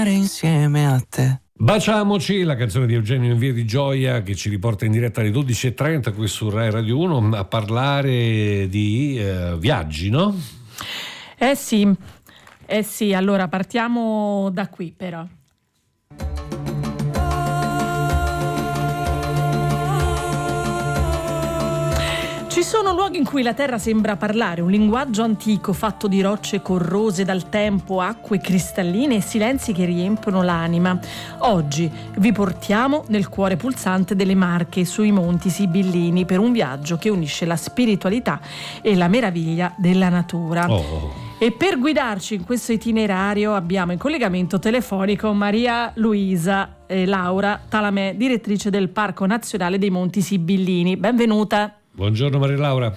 insieme a te. Baciamoci, la canzone di Eugenio in Via di Gioia, che ci riporta in diretta alle 12.30 qui su Rai Radio 1 a parlare di viaggi, no? Sì, allora partiamo da qui però. Ci sono luoghi in cui la terra sembra parlare, un linguaggio antico fatto di rocce corrose dal tempo, acque cristalline e silenzi che riempiono l'anima. Oggi vi portiamo nel cuore pulsante delle Marche, sui Monti Sibillini, per un viaggio che unisce la spiritualità e la meraviglia della natura. E per guidarci in questo itinerario abbiamo in collegamento telefonico Maria Luisa Laura Talamè, direttrice del Parco Nazionale dei Monti Sibillini. Benvenuta. Buongiorno Maria Laura.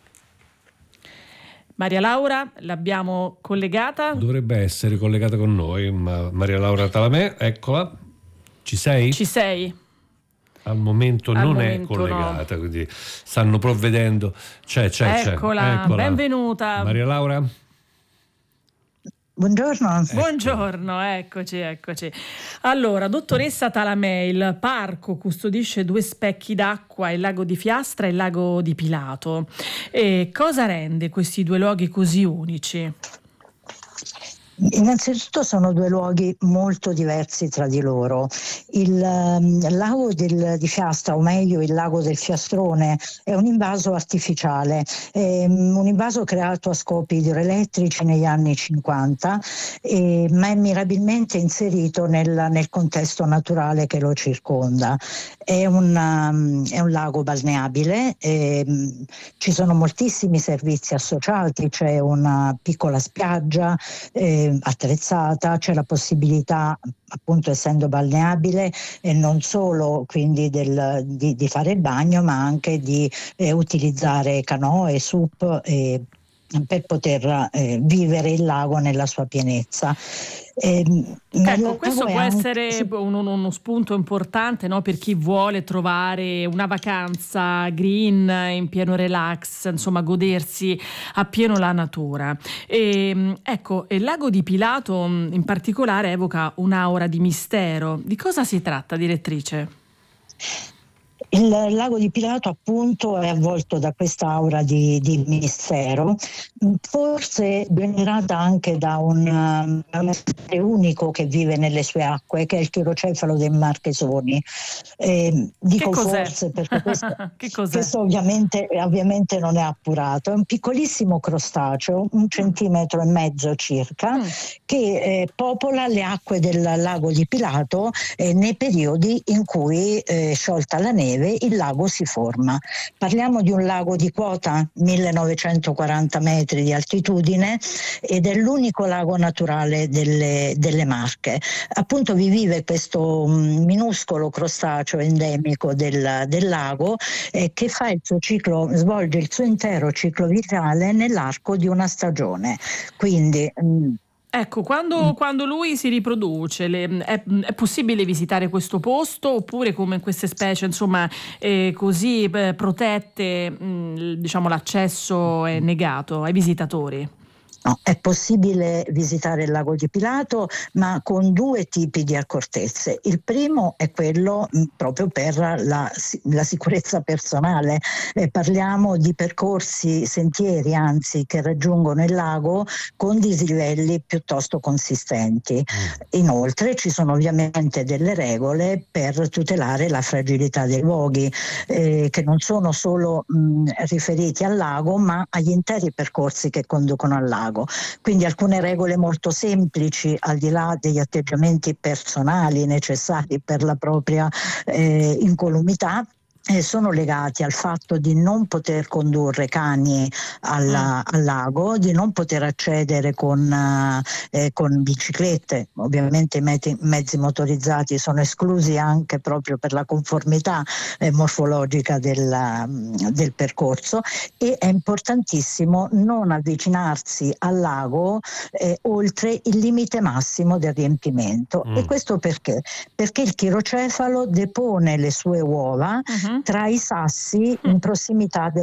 Maria Laura, l'abbiamo collegata? Dovrebbe essere collegata con noi, ma Maria Laura Talamè, eccola. Ci sei? Ci sei. Al momento non è collegata, no. Quindi stanno provvedendo. C'è. Eccola, benvenuta. Maria Laura? Buongiorno, eccoci. Allora, dottoressa Talamè, il parco custodisce 2 specchi d'acqua, il lago di Fiastra e il lago di Pilato. E cosa rende questi 2 luoghi così unici? Innanzitutto sono 2 luoghi molto diversi tra di loro. Il lago di Fiastra, o meglio il lago del Fiastrone, è un invaso artificiale, un invaso creato a scopi idroelettrici negli anni 50, ma è mirabilmente inserito nel contesto naturale che lo circonda. È un lago balneabile, ci sono moltissimi servizi associati, c'è una piccola spiaggia attrezzata, c'è la possibilità, appunto essendo balneabile, non solo quindi di fare il bagno, ma anche di utilizzare canoe, SUP per poter vivere il lago nella sua pienezza. Ecco, questo può essere uno spunto importante, no, per chi vuole trovare una vacanza green, in pieno relax, insomma godersi appieno la natura. Ecco, il lago di Pilato in particolare evoca un'aura di mistero. Di cosa si tratta, direttrice? Il lago di Pilato appunto è avvolto da quest'aura di mistero, forse generata anche da un essere unico che vive nelle sue acque, che è il chirocefalo dei Marchesoni. Dico forse perché questo ovviamente non è appurato. È un piccolissimo crostaceo, 1,5 centimetri circa, che popola le acque del lago di Pilato nei periodi in cui, sciolta la neve, il lago si forma. Parliamo di un lago di quota 1940 metri di altitudine ed è l'unico lago naturale delle Marche. Appunto vi vive questo minuscolo crostaceo endemico del lago che fa svolge il suo intero ciclo vitale nell'arco di una stagione. Quindi ecco, quando lui si riproduce, è possibile visitare questo posto, oppure come queste specie, insomma, così protette, diciamo, l'accesso è negato ai visitatori? No, è possibile visitare il lago di Pilato, ma con 2 tipi di accortezze. Il primo è quello proprio per la sicurezza personale. Parliamo di percorsi, sentieri anzi, che raggiungono il lago con dislivelli piuttosto consistenti. Inoltre ci sono ovviamente delle regole per tutelare la fragilità dei luoghi, che non sono solo riferiti al lago, ma agli interi percorsi che conducono al lago. Quindi alcune regole molto semplici, al di là degli atteggiamenti personali necessari per la propria incolumità, sono legati al fatto di non poter condurre cani al lago, di non poter accedere con biciclette. Ovviamente i mezzi motorizzati sono esclusi anche proprio per la conformità morfologica del percorso, e è importantissimo non avvicinarsi al lago oltre il limite massimo del riempimento. E questo perché? Perché il chirocefalo depone le sue uova tra i sassi in prossimità